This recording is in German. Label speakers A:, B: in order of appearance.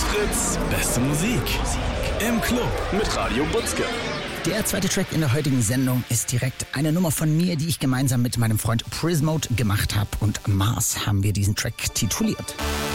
A: Fritz, beste Musik im Club mit Radio Butzke.
B: Der zweite Track in der heutigen Sendung ist direkt eine Nummer von mir, die ich gemeinsam mit meinem Freund Prismode gemacht habe. Und Mars haben wir diesen Track tituliert.